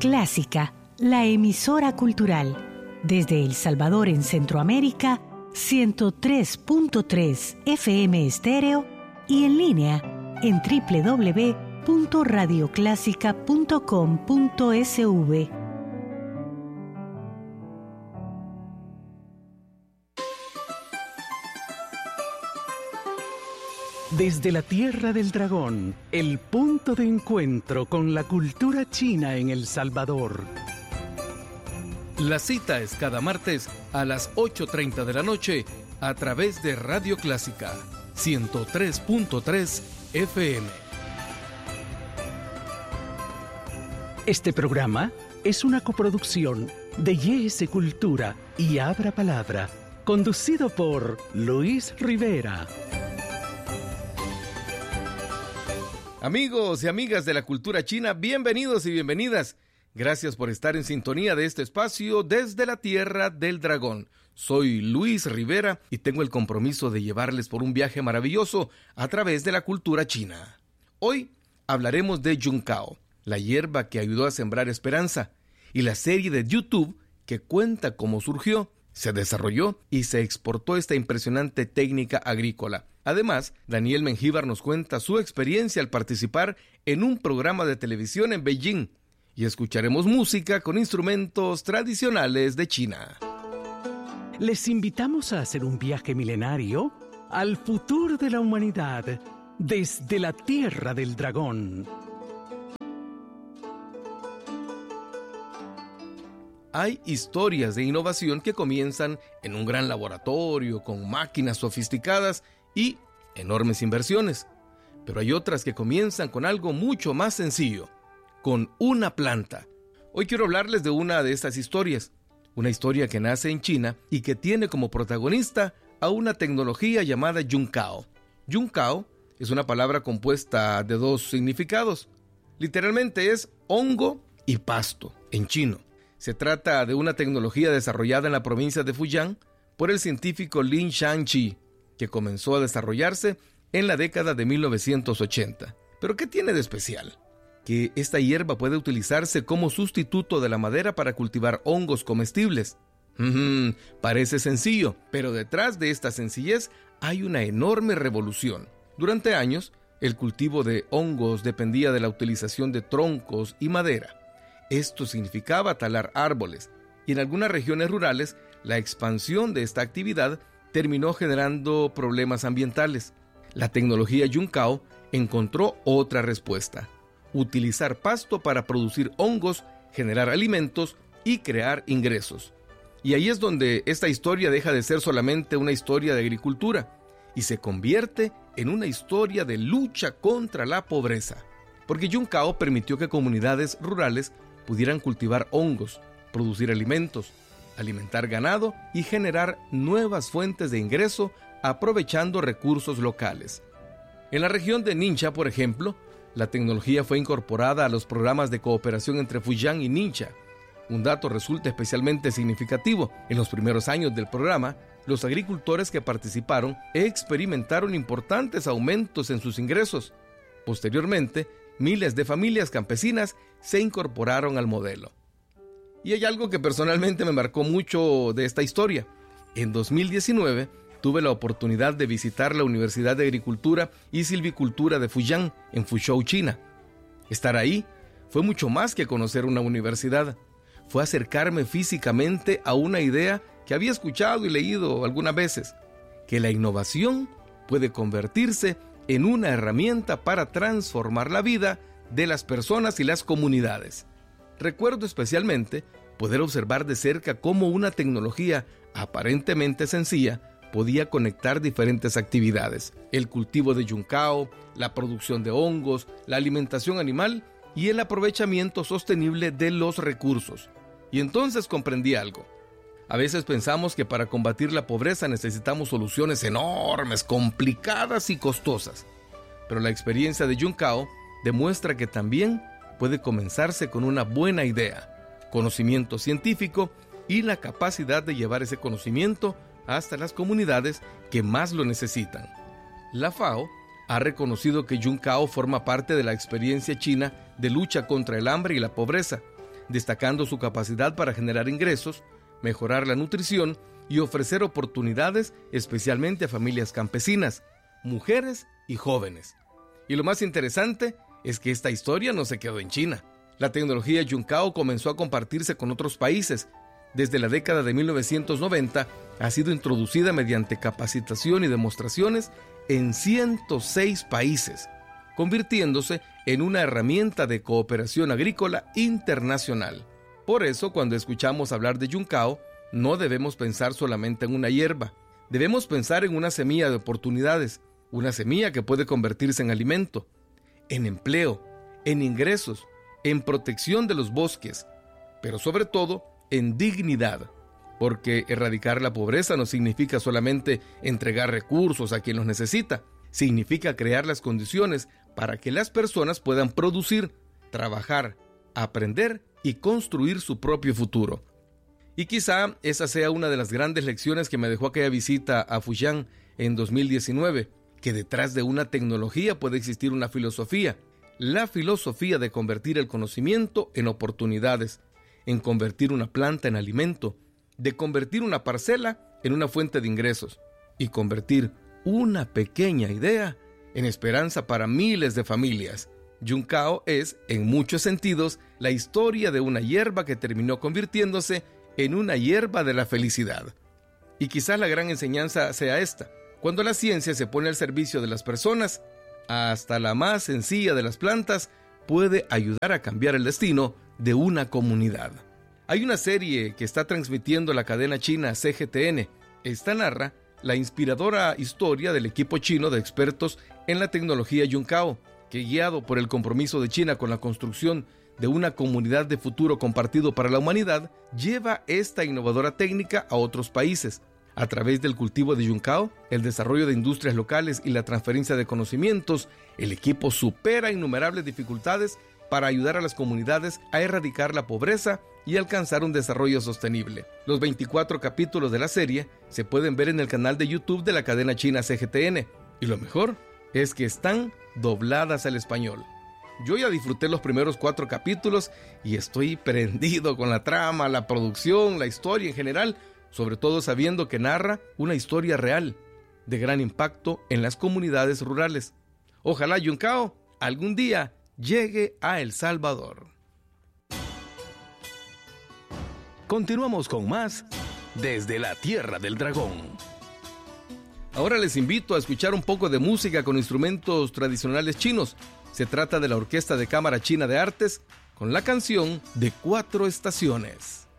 Clásica, la emisora cultural. Desde El Salvador en Centroamérica, 103.3 FM estéreo y en línea en www.radioclásica.com.sv. Desde la Tierra del Dragón, el punto de encuentro con la cultura china en El Salvador. La cita es cada martes a las 8:30 de la noche a través de Radio Clásica 103.3 FM. Este programa es una coproducción de YS Cultura y Abra Palabra, conducido por Luis Rivera. Amigos y amigas de la cultura china, bienvenidos y bienvenidas. Gracias por estar en sintonía de este espacio desde la Tierra del Dragón. Soy Luis Rivera y tengo el compromiso de llevarles por un viaje maravilloso a través de la cultura china. Hoy hablaremos de yuncao, la hierba que ayudó a sembrar esperanza, y la serie de YouTube que cuenta cómo surgió, se desarrolló y se exportó esta impresionante técnica agrícola. Además, Daniel Mengíbar nos cuenta su experiencia al participar en un programa de televisión en Beijing, y escucharemos música con instrumentos tradicionales de China. Les invitamos a hacer un viaje milenario al futuro de la humanidad desde la Tierra del Dragón. Hay historias de innovación que comienzan en un gran laboratorio con máquinas sofisticadas y enormes inversiones, pero hay otras que comienzan con algo mucho más sencillo, con una planta. Hoy quiero hablarles de una de estas historias, una historia que nace en China y que tiene como protagonista a una tecnología llamada yuncao. Yuncao es una palabra compuesta de dos significados. Literalmente es hongo y pasto en chino. Se trata de una tecnología desarrollada en la provincia de Fujian por el científico Lin Shangqi, que comenzó a desarrollarse en la década de 1980. ¿Pero qué tiene de especial? Que esta hierba puede utilizarse como sustituto de la madera para cultivar hongos comestibles. Parece sencillo, pero detrás de esta sencillez hay una enorme revolución. Durante años, el cultivo de hongos dependía de la utilización de troncos y madera. Esto significaba talar árboles, y en algunas regiones rurales, la expansión de esta actividad terminó generando problemas ambientales. La tecnología yuncao encontró otra respuesta: utilizar pasto para producir hongos, generar alimentos y crear ingresos. Y ahí es donde esta historia deja de ser solamente una historia de agricultura y se convierte en una historia de lucha contra la pobreza. Porque yuncao permitió que comunidades rurales pudieran cultivar hongos, producir alimentos, alimentar ganado y generar nuevas fuentes de ingreso aprovechando recursos locales. En la región de Ningxia, por ejemplo, la tecnología fue incorporada a los programas de cooperación entre Fujian y Ningxia. Un dato resulta especialmente significativo. En los primeros años del programa, los agricultores que participaron experimentaron importantes aumentos en sus ingresos. Posteriormente, miles de familias campesinas se incorporaron al modelo. Y hay algo que personalmente me marcó mucho de esta historia. En 2019 tuve la oportunidad de visitar la Universidad de Agricultura y Silvicultura de Fujian, en Fuzhou, China. Estar ahí fue mucho más que conocer una universidad. Fue acercarme físicamente a una idea que había escuchado y leído algunas veces, que la innovación puede convertirse en una herramienta para transformar la vida de las personas y las comunidades. Recuerdo especialmente poder observar de cerca cómo una tecnología aparentemente sencilla podía conectar diferentes actividades: el cultivo de yuncao, la producción de hongos, la alimentación animal y el aprovechamiento sostenible de los recursos. Y entonces comprendí algo. A veces pensamos que para combatir la pobreza necesitamos soluciones enormes, complicadas y costosas. Pero la experiencia de yuncao demuestra que también puede comenzarse con una buena idea, conocimiento científico y la capacidad de llevar ese conocimiento hasta las comunidades que más lo necesitan. La FAO ha reconocido que yuncao forma parte de la experiencia china de lucha contra el hambre y la pobreza, destacando su capacidad para generar ingresos, mejorar la nutrición y ofrecer oportunidades especialmente a familias campesinas, mujeres y jóvenes. Y lo más interesante es que esta historia no se quedó en China. La tecnología Yuncao comenzó a compartirse con otros países. Desde la década de 1990 ha sido introducida mediante capacitación y demostraciones en 106 países, convirtiéndose en una herramienta de cooperación agrícola internacional. Por eso, cuando escuchamos hablar de Yuncao, no debemos pensar solamente en una hierba. Debemos pensar en una semilla de oportunidades, una semilla que puede convertirse en alimento, en empleo, en ingresos, en protección de los bosques, pero sobre todo en dignidad, porque erradicar la pobreza no significa solamente entregar recursos a quien los necesita, significa crear las condiciones para que las personas puedan producir, trabajar, aprender y construir su propio futuro. Y quizá esa sea una de las grandes lecciones que me dejó aquella visita a Fujian en 2019, que detrás de una tecnología puede existir una filosofía, la filosofía de convertir el conocimiento en oportunidades, en convertir una planta en alimento, de convertir una parcela en una fuente de ingresos y convertir una pequeña idea en esperanza para miles de familias. Yuncao es, en muchos sentidos, la historia de una hierba que terminó convirtiéndose en una hierba de la felicidad. Y quizás la gran enseñanza sea esta: cuando la ciencia se pone al servicio de las personas, hasta la más sencilla de las plantas puede ayudar a cambiar el destino de una comunidad. Hay una serie que está transmitiendo la cadena china CGTN. Esta narra la inspiradora historia del equipo chino de expertos en la tecnología Yuncao, que, guiado por el compromiso de China con la construcción de una comunidad de futuro compartido para la humanidad, lleva esta innovadora técnica a otros países. A través del cultivo de Yuncao, el desarrollo de industrias locales y la transferencia de conocimientos, el equipo supera innumerables dificultades para ayudar a las comunidades a erradicar la pobreza y alcanzar un desarrollo sostenible. Los 24 capítulos de la serie se pueden ver en el canal de YouTube de la cadena china CGTN. Y lo mejor es que están dobladas al español. Yo ya disfruté los primeros 4 capítulos y estoy prendido con la trama, la producción, la historia en general, sobre todo sabiendo que narra una historia real, de gran impacto en las comunidades rurales. Ojalá Yuncao algún día llegue a El Salvador. Continuamos con más desde la Tierra del Dragón. Ahora les invito a escuchar un poco de música con instrumentos tradicionales chinos. Se trata de la Orquesta de Cámara China de Artes con la canción de 4 estaciones.